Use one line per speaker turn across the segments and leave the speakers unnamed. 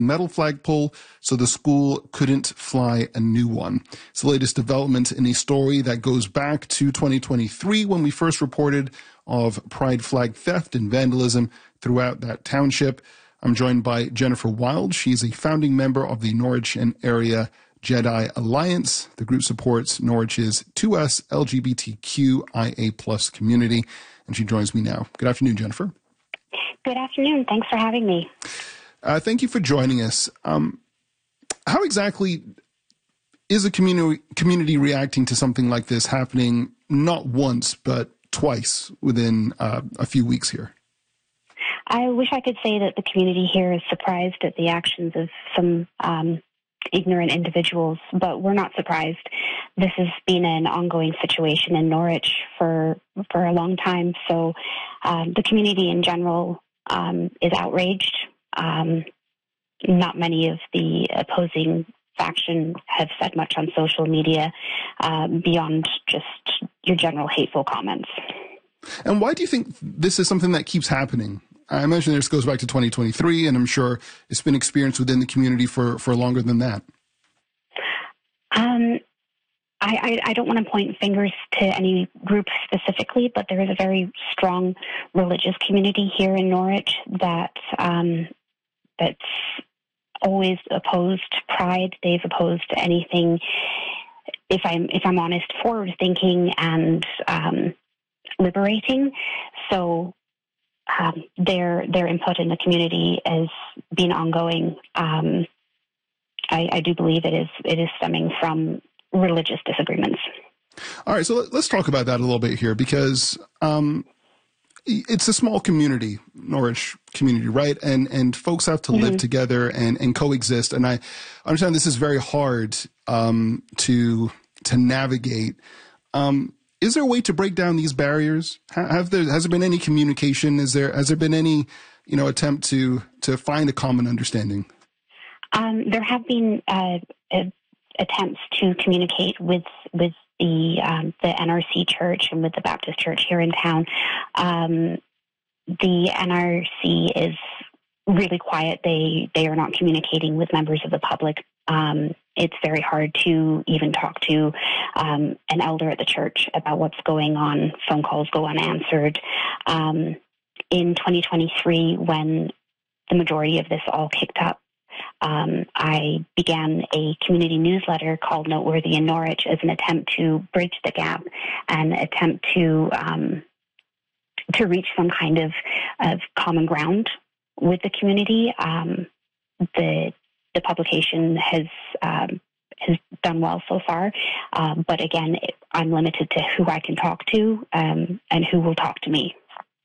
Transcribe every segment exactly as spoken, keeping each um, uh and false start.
metal flagpole, so the school couldn't fly a new one. It's the latest development in a story that goes back to twenty twenty-three when we first reported of pride flag theft and vandalism throughout that township. I'm joined by Jennifer Wild. She's a founding member of the Norwich and Area Jedi Alliance. The group supports Norwich's two S L G B T Q I A plus community, and she joins me now. Good afternoon, Jennifer.
Good afternoon. Thanks for having me.
Uh, thank you for joining us. Um, how exactly is a community community reacting to something like this happening not once, but twice within uh, a few weeks here?
I wish I could say that the community here is surprised at the actions of some um, ignorant individuals, but we're not surprised. This has been an ongoing situation in Norwich for for a long time, so um, the community in general um, is outraged. Um, not many of the opposing faction have said much on social media uh, beyond just your general hateful comments.
And why do you think this is something that keeps happening? I imagine this goes back to twenty twenty-three, and I'm sure it's been experienced within the community for, for longer than that.
Um, I, I, I don't want to point fingers to any group specifically, but there is a very strong religious community here in Norwich that um, that's always opposed pride. They've opposed anything, if I'm if I'm honest, forward thinking and um, liberating. So um, their their input in the community has been ongoing. Um, I, I do believe it is it is stemming from religious disagreements.
All right, so let's talk about that a little bit here, because um, it's a small community, Norwich community, right? And and folks have to mm-hmm. live together and, and coexist. And I understand this is very hard um, to to navigate. Um, is there a way to break down these barriers? Have there has there been any communication? Is there has there been any you know attempt to to find a common understanding?
Um, there have been uh, uh, attempts to communicate with with the um, the N R C Church and with the Baptist Church here in town. Um, the N R C is really quiet. They they are not communicating with members of the public. Um, it's very hard to even talk to um, an elder at the church about what's going on. Phone calls go unanswered. Um, in twenty twenty-three, when the majority of this all kicked up, Um, I began a community newsletter called Noteworthy in Norwich as an attempt to bridge the gap and attempt to um, to reach some kind of, of common ground with the community. Um, the the publication has um, has done well so far, um, but again, it, I'm limited to who I can talk to um, and who will talk to me.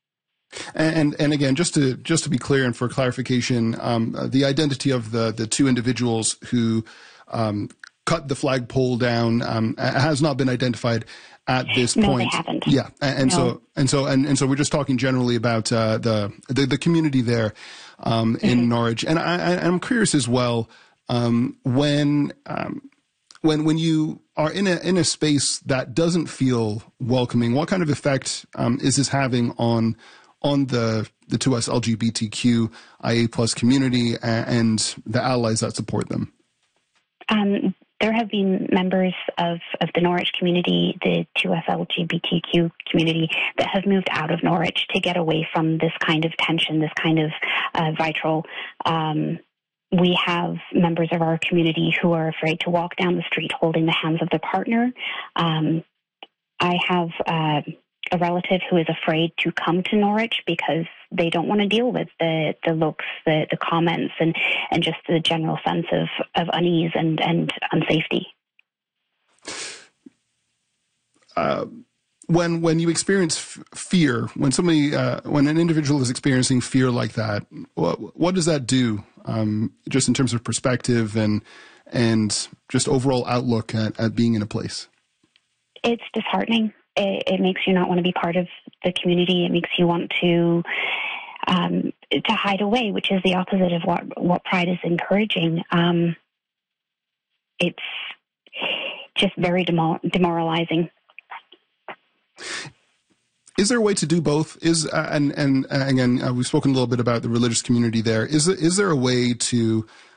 And and again, just to just to be clear and for clarification, um, the identity of the the two individuals who um, cut the flagpole down um, has not been identified at this
no,
point.
They haven't.
Yeah, and, and
no.
so and so and, and so we're just talking generally about uh, the, the the community there um, in mm-hmm. Norwich, and I, I, I'm curious as well um, when. Um, When when you are in a in a space that doesn't feel welcoming, what kind of effect um, is this having on on the the two S L G B T Q I A plus community and the allies that support them?
Um, there have been members of, of the Norwich community, the two S L G B T Q community, that have moved out of Norwich to get away from this kind of tension, this kind of uh, vitriol. Um, We have members of our community who are afraid to walk down the street holding the hands of their partner. Um, I have uh, a relative who is afraid to come to Norwich because they don't want to deal with the, the looks, the, the comments, and, and just the general sense of, of unease and, and unsafety.
Uh, when when you experience f- fear, when somebody, uh, when an individual is experiencing fear like that, what, what does that do? Um, just in terms of perspective and and just overall outlook at, at being in a place?
It's disheartening. It, it makes you not want to be part of the community. It makes you want to um, to hide away, which is the opposite of what what Pride is encouraging. Um, it's just very demor- demoralizing.
Is there a way to do both? Is uh, and and uh, again, uh, we've spoken a little bit about the religious community there. Is is there a way to